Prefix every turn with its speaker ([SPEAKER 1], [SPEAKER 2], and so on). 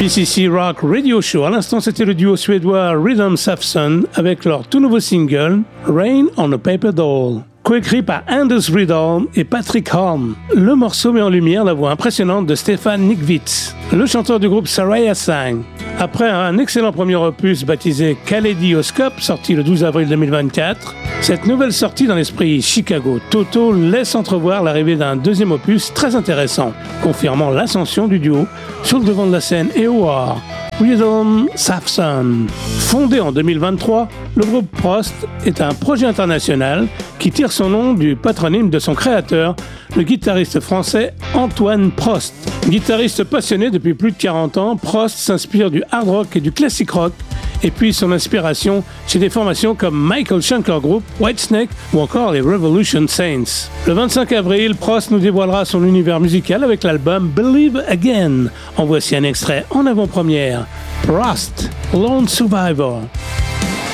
[SPEAKER 1] PCC Rock Radio Show. À l'instant, c'était le duo suédois Rhythm Safson avec leur tout nouveau single Rain on a Paper Doll, coécrit par Anders Riedel et Patrick Holm. Le morceau met en lumière la voix impressionnante de Stefan Nikwitz, le chanteur du groupe Saraya Sang. Après un excellent premier opus baptisé Kaléidoscope, sorti le 12 avril 2024, cette nouvelle sortie dans l'esprit Chicago Toto laisse entrevoir l'arrivée d'un deuxième opus très intéressant, confirmant l'ascension du duo sur le devant de la scène EOR. Rhythm Safson. Fondé en 2023, le groupe Prost est un projet international qui tire son nom du patronyme de son créateur, le guitariste français Antoine Prost. Guitariste passionné depuis plus de 40 ans, Prost s'inspire du hard rock et du classic rock et puis son inspiration chez des formations comme Michael Schenker Group, Whitesnake ou encore les Revolution Saints. Le 25 avril, Prost nous dévoilera son univers musical avec l'album Believe Again. En voici un extrait en avant-première. Prost, Lone Survivor.